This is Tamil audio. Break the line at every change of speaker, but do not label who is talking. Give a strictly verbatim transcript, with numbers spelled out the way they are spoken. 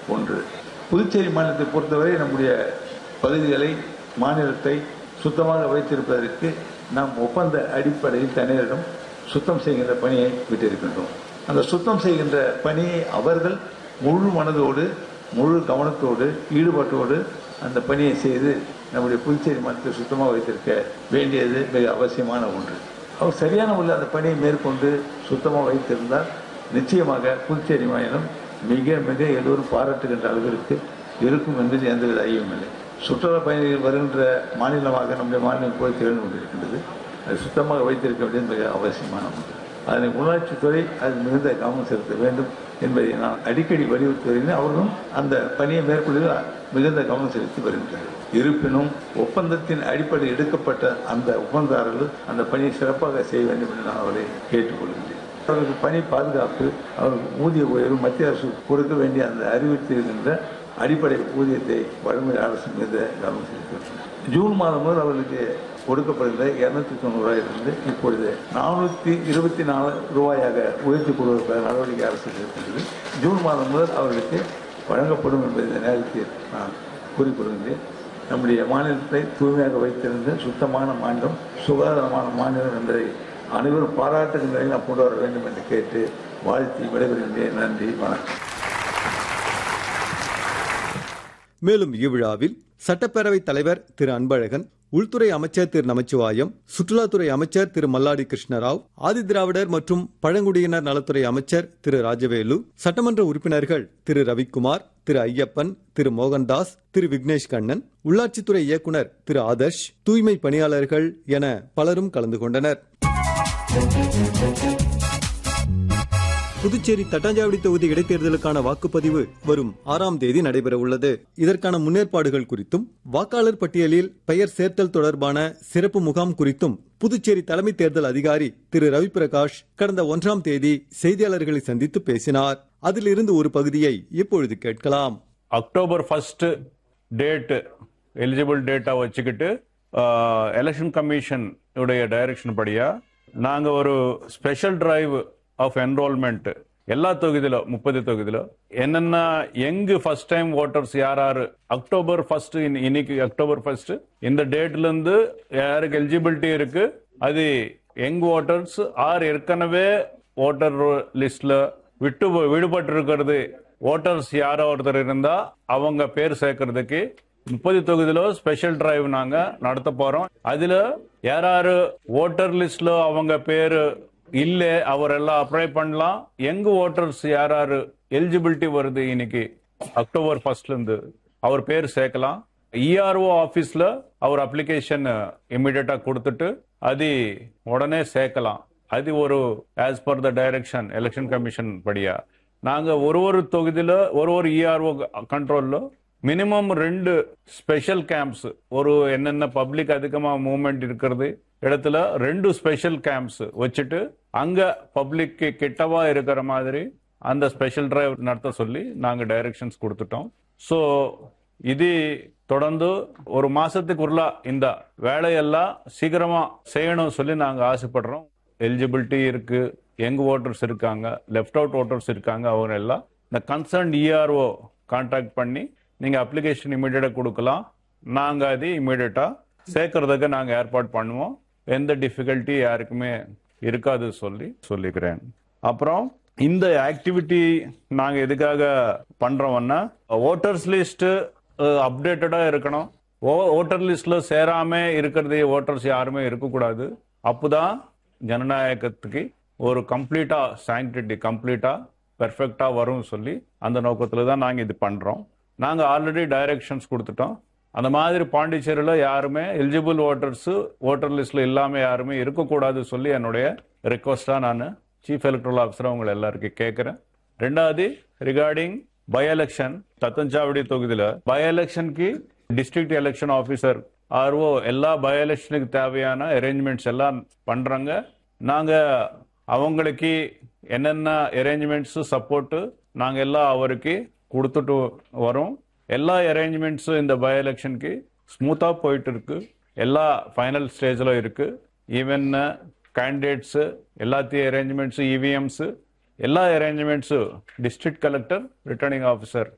ஒன்று. புதுச்சேரி மாநிலத்தை பொறுத்தவரை நம்முடைய பகுதிகளை மாநிலத்தை சுத்தமாக வைத்திருப்பதற்கு நாம் ஒப்பந்த அடிப்படையில் தனியாரிடம் சுத்தம் செய்கின்ற பணியை விட்டிருக்கின்றோம். அந்த சுத்தம் செய்கின்ற பணியை அவர்கள் முழு மனதோடு முழு கவனத்தோடு ஈடுபாட்டோடு அந்த பணியை செய்து நம்முடைய புதுச்சேரி மாநிலத்தை சுத்தமாக வைத்திருக்க வேண்டியது மிக அவசியமான ஒன்று. அவர் சரியான உள்ள அந்த பணியை மேற்கொண்டு சுத்தமாக வைத்திருந்தால் நிச்சயமாக புதுச்சேரி மாநிலம் மிக மிக எல்லோரும் பாராட்டுகின்ற அளவிற்கு இருக்கும் என்பது எந்தவித ஐயமில்லை. சுற்றுலா பயணிகள் வருகின்ற மாநிலமாக நம்முடைய மாநிலம் போய் திகழ்ந்து கொண்டிருக்கின்றது. அது சுத்தமாக வைத்திருக்க வேண்டியது மிக அவசியமான ஒன்று. அதனை உள்ளாட்சித்துறை அது மிகுந்த கவனம் செலுத்த வேண்டும் என்பதை நான் அடிக்கடி வலியுறுத்துகிறேன். அவர்களும் அந்த பணியை மேற்கொள்வதில் மிகுந்த கவனம் செலுத்தி வருகின்றனர். இருப்பினும் ஒப்பந்தத்தின் அடிப்படையில் எடுக்கப்பட்ட அந்த ஒப்பந்ததாரர்கள் அந்த பணியை சிறப்பாக செய்ய வேண்டும் என்று நான் அவரை கேட்டுக்கொள்கின்றேன். அவர்களுக்கு பணி பாதுகாப்பு, அவர்களுக்கு ஊதிய உயர்வு மத்திய அரசு கொடுக்க வேண்டிய அந்த அறிவித்திருக்கின்ற அடிப்படை ஊதியத்தை வழங்குகிற அரசு மீது கவனம் செலுத்தியுள்ளது. ஜூன் மாதம் முதல் அவர்களுக்கு கொடுக்கப்படுகிற இருநூத்தி தொண்ணூறு ரூபாயிலிருந்து இப்பொழுது நானூற்றி இருபத்தி நாலு ரூபாயாக உயர்த்தி கொடுப்பதற்கான நடவடிக்கை அரசு எடுக்கின்றது. ஜூன் மாதம் முதல் அவர்களுக்கு வழங்கப்படும் என்பதை இந்த நேரத்தில் நான் கூறிக்கொள்கின்றேன். நம்முடைய மாநிலத்தை தூய்மையாக வைத்திருந்து சுத்தமான மாநிலம், சுகாதாரமான மாநிலம் என்பதை அனைவரும் பாராட்டுகின்ற நிலையில் நாம் கொண்டு வர வேண்டும் என்று கேட்டு வாழ்த்தி விடைபெறுகின்றேன். நன்றி, வணக்கம்.
மேலும் இவ்விழாவில் சட்டப்பேரவைத் தலைவர் திரு அன்பழகன், உள்துறை அமைச்சர் திரு நமச்சிவாயம், சுற்றுலாத்துறை அமைச்சர் திரு மல்லாடி கிருஷ்ணராவ், ஆதிதிராவிடர் மற்றும் பழங்குடியினர் நலத்துறை அமைச்சர் திரு ராஜவேலு, சட்டமன்ற உறுப்பினர்கள் திரு ரவிக்குமார், திரு ஐயப்பன், திரு மோகன்தாஸ், திரு விக்னேஷ் கண்ணன், உள்ளாட்சித்துறை இயக்குனர் திரு ஆதர்ஷ், தூய்மை பணியாளர்கள் என பலரும் கலந்து கொண்டனர். புதுச்சேரி தட்டாஞ்சாவடி தொகுதி இடைத்தேர்தலுக்கான வாக்குப்பதிவு வரும் ஆறாம் தேதி நடைபெற உள்ளது. இதற்கான முன்னேற்பாடுகள் குறித்தும் வாக்காளர் பட்டியலில் பெயர் சேர்த்தல் தொடர்பான சிறப்பு முகாம் குறித்தும் புதுச்சேரி தலைமை தேர்தல் அதிகாரி திரு ரவி பிரகாஷ் கடந்த ஒன்றாம் தேதி செய்தியாளர்களை சந்தித்து பேசினார். அதிலிருந்து ஒரு பகுதியை இப்பொழுது கேட்கலாம்.
October first date eligible data வச்சுக்கிட்டு எலெக்ஷன் கமிஷன் உடைய டைரக்ஷன் படியா நாங்க ஒரு ஸ்பெஷல் டிரைவ் ஆஃப் என்ரோல்மெண்ட் எல்லா தொகுதியிலும் முப்பது தொகுதியிலும் என்னென்ன எங்கு ஃபர்ஸ்ட் டைம் ஓட்டர்ஸ் யார் யாரு அக்டோபர் ஃபர்ஸ்ட் இன்னைக்கு அக்டோபர் ஃபர்ஸ்ட் இந்த டேட்ல இருந்து யாருக்கு எலிஜிபிலிட்டி இருக்கு அது யங் ஓட்டர்ஸ் ஆர் ஏற்கனவே ஓட்டர் லிஸ்ட்ல விட்டு விடுபட்டு இருக்கிறது ஓட்டர்ஸ் யாரோ ஒருத்தர் இருந்தா அவங்க பேர் சேர்க்கறதுக்கு முப்பது தொகுதியில ஸ்பெஷல் டிரைவ் நாங்க நடத்த போறோம். அதுல யாராரு ஓட்டர் லிஸ்ட்ல அவங்க பேரு இல்ல அவரெல்லாம் அப்ளை பண்ணலாம். யங் ஓட்டர்ஸ் யாராரு எலிஜிபிலிட்டி வருது இன்னைக்கு அக்டோபர் ஃபர்ஸ்ட்ல இருந்து அவர் பேர் சேர்க்கலாம். இஆர்ஓ ஆபீஸ்ல அவர் அப்ளிகேஷன் இமிடியேட்டா கொடுத்துட்டு அது உடனே சேர்க்கலாம். அது ஒரு as per the direction election commission படியா நாங்க ஒரு ஒரு தொகுதியில ஒரு ஒரு இஆர்ஓ கண்ட்ரோல்ல மினிமம் ரெண்டு ஸ்பெஷல் கேம்ப்ஸ் ஒரு என்னென்ன பப்ளிக் அதிகமா மூவ்மெண்ட் இருக்கிறது இடத்துல ரெண்டு ஸ்பெஷல் கேம்ப்ஸ் வச்சுட்டு அங்க பப்ளிக் கிட்டவா இருக்கிற மாதிரி அந்த ஸ்பெஷல் டிரைவ் நடத்த சொல்லி நாங்க டைரக்ஷன்ஸ் கொடுத்துட்டோம். சோ இது தொடர்ந்து ஒரு மாசத்துக்குள்ள இந்த வேலையெல்லாம் சீக்கிரமா செய்யணும் சொல்லி நாங்க ஆசைப்படுறோம். எலிஜிபிலிட்டி இருக்கு, யங் ஓட்டர்ஸ் இருக்காங்க, லெஃப்ட் அவுட் ஓட்டர்ஸ் இருக்காங்க, அவங்க எல்லாம் இந்த கன்சர்ன் இஆர்ஓ கான்டாக்ட் பண்ணி நீங்க அப்ளிகேஷன் இமீடியட்டா கொடுக்கலாம். நாங்க அது இமீடியட்டா சேர்க்கறதுக்கு நாங்க ஏற்பாடு பண்ணுவோம். எந்த டிஃபிகல்ட்டி யாருக்குமே இருக்காது சொல்லி சொல்லிக்கிறேன். அப்புறம் இந்த ஆக்டிவிட்டி நாங்க எதுக்காக பண்றோம்னா ஓட்டர்ஸ் லிஸ்ட் அப்டேட்டடா இருக்கணும். ஓட்டர் லிஸ்ட்ல சேராம இருக்கிறது ஓட்டர்ஸ் யாருமே இருக்கக்கூடாது. அப்போதான் ஜனநாயகத்துக்கு ஒரு கம்ப்ளீட்டா சாங்டிட்டி கம்ப்ளீட்டா பெர்ஃபெக்டா வரும் சொல்லி அந்த நோக்கத்துல தான் நாங்க இது பண்றோம். நாங்க ஆல்ரெடி டைரக்ஷன்ஸ் கொடுத்துட்டோம். அந்த மாதிரி பாண்டிச்சேரியில யாருமே எலிஜிபிள் ஓட்டர்ஸ் ஓட்டர் லிஸ்ட்ல இல்லாம யாருமே இருக்கக்கூடாது சொல்லி என்னுடைய ரிக்வஸ்டா நான் சீஃப் எலக்ட்ரல் ஆஃபீஸர் உங்களை எல்லாருக்கும் கேட்கிறேன். ரெண்டாவது ரிகார்டிங் பை எலெக்ஷன் தத்தஞ்சாவடி தொகுதியில பை எலெக்ஷனுக்கு டிஸ்ட்ரிக்ட் எலெக்ஷன் ஆஃபீஸர் ஆர்ஓ எல்லா பை எலெக்ஷனுக்கு தேவையான அரேஞ்ச்மெண்ட்ஸ் எல்லாம் பண்றாங்க. நாங்க அவங்களுக்கு என்னென்ன அரேஞ்ச்மெண்ட்ஸ் சப்போர்ட் நாங்க எல்லாம் அவருக்கு கொடுத்துட்டு வரோம். எல்லா அரேஞ்ச்மெண்ட்ஸும் இந்த பை எலெக்ஷனுக்கு ஸ்மூத்தா போயிட்டு இருக்கு. எல்லா ஃபைனல் ஸ்டேஜ்ல இருக்கு. ஈவன் கேண்டிடேட்ஸ் எல்லாத்தையும் அரேஞ்ச்மெண்ட்ஸ் இவிஎம்ஸ் எல்லா அரேஞ்ச்மெண்ட்ஸும் டிஸ்ட்ரிக்ட் கலெக்டர் ரிட்டர்னிங் ஆஃபீஸர்